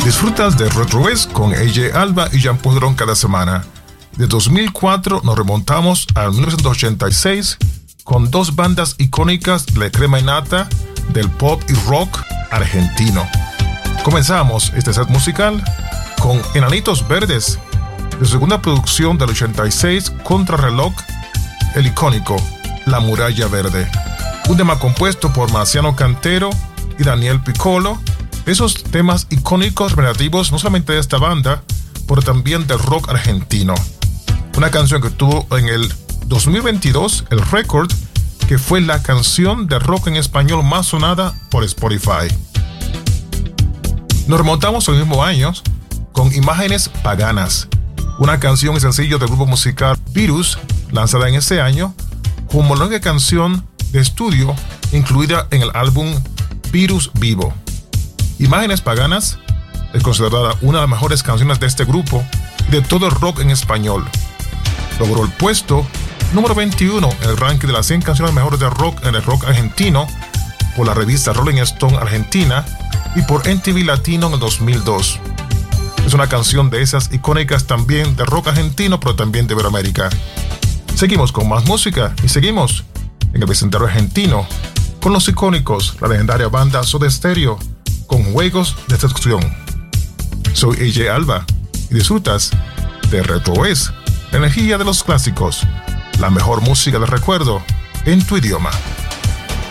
Disfrutas de Retro West con AJ Alba y Jean Podrón cada semana. De 2004 nos remontamos al 1986 con dos bandas icónicas de la crema y nata del pop y rock argentino. Comenzamos este set musical con Enanitos Verdes, de su segunda producción del 86, Contrarreloj, el icónico La Muralla Verde. Un tema compuesto por Marciano Cantero y Daniel Piccolo. Esos temas icónicos relativos no solamente de esta banda, pero también del rock argentino. Una canción que tuvo en el 2022 el récord, que fue la canción de rock en español más sonada por Spotify. Nos remontamos al mismo año con Imágenes Paganas, una canción y sencillo del grupo musical Virus, lanzada en ese año, como la única canción de estudio incluida en el álbum Virus Vivo. Imágenes Paganas es considerada una de las mejores canciones de este grupo y de todo el rock en español. Logró el puesto número 21 en el ranking de las 100 canciones mejores de rock en el rock argentino por la revista Rolling Stone Argentina y por MTV Latino en el 2002. Es una canción de esas icónicas también de rock argentino, pero también de Iberoamérica. Seguimos con más música y seguimos en el vecindario argentino con los icónicos, la legendaria banda Soda Stereo, con Juegos de Seducción. Soy AJ Alba y disfrutas de Retro West, la energía de los clásicos, la mejor música de recuerdo en tu idioma.